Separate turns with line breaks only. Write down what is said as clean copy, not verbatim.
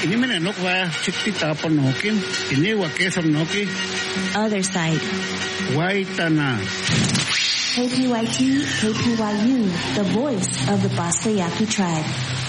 Inimene nokwa chikti taponokin. Iniwa kesam noki.
Other side.
Waitana.
KPYT, KPYU, the voice of the Bosco Yaqui tribe.